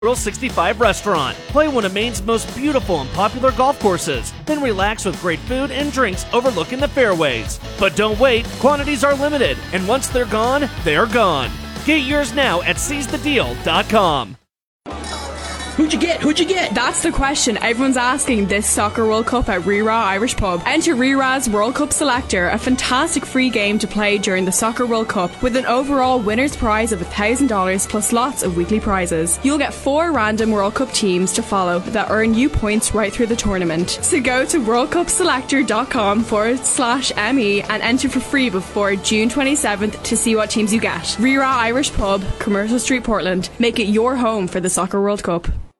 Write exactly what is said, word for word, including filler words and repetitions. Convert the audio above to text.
World sixty-five restaurant. Play one of Maine's most beautiful and popular golf courses, then relax with great food and drinks overlooking the fairways. But don't wait, quantities are limited, and once they're gone, they're gone. Get yours now at seize the deal dot com. Who'd you get? Who'd you get? That's the question everyone's asking this Soccer World Cup at Rerah Irish Pub. Enter Rerah's World Cup Selector, a fantastic free game to play during the Soccer World Cup with an overall winner's prize of one thousand dollars plus lots of weekly prizes. You'll get four random World Cup teams to follow that earn you points right through the tournament. So go to worldcupselector.com forward slash ME and enter for free before June twenty-seventh to see what teams you get. Rerah Irish Pub, Commercial Street, Portland. Make it your home for the Soccer World Cup.